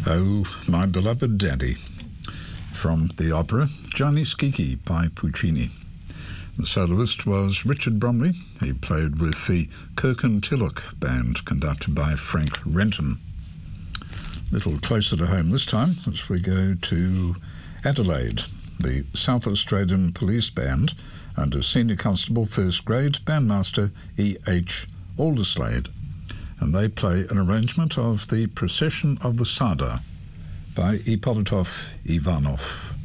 Oh, My Beloved Daddy, from the opera Gianni Schicchi by Puccini. The soloist was Richard Bromley. He played with the Kirkintilloch Band, conducted by Frank Renton. A little closer to home this time as we go to Adelaide. The South Australian Police Band, under Senior Constable First Grade Bandmaster E.H. Alderslade, and they play an arrangement of the Procession of the Sada by Ippolitov Ivanov.